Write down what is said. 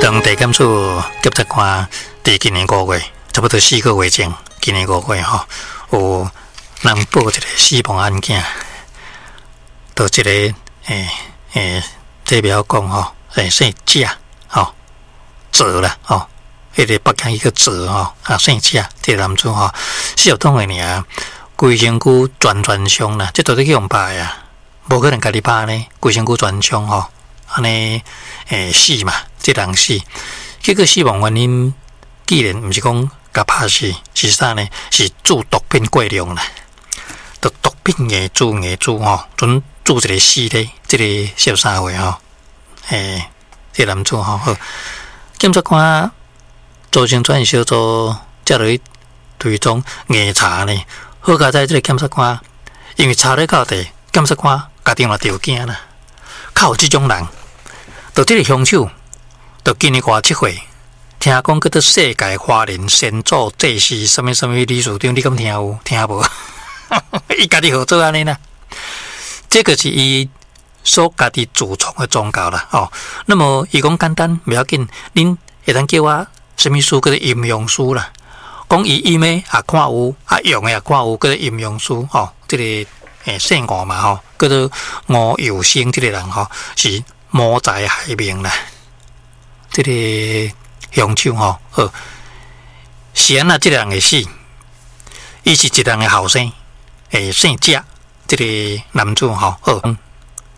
当地检署检察官伫今年5月，差不多4个月前，今年5月有人报一个死亡案件，到一个这边讲姓贾泽啦迄个北京一个泽姓贾，这个男子40多岁尔，规身躯全伤啦，这到底去用拍啊？无可能家己拍呢，规身躯全伤安尼死嘛，这人死，结果死亡原因既然毋是讲甲拍死，是啥呢？是注毒品过量啦，毒品硬注准注一个死咧，这个13岁这个男子好，检察官组成专案小组接落去追踪硬查呢，好佳在这个检察官，因为查咧到底，检察官家己嘛着惊啦，靠这种人。就这个凶手，就今年27岁，听讲叫做世界华人先祖祭司什么理事长，你敢听有？听无？伊家己合作安尼啦，这个是伊所家己自创的宗教啦那么伊讲简单不要紧，恁会当叫我什么书叫做阴阳书啦，讲伊阴的也看有，阳的也看有，叫做阴阳书这个姓吴嘛叫做吴有生，这个人是。谋财害命啦，这个凶手是安那这个人会死，伊是一人的后生，姓贾，这个男子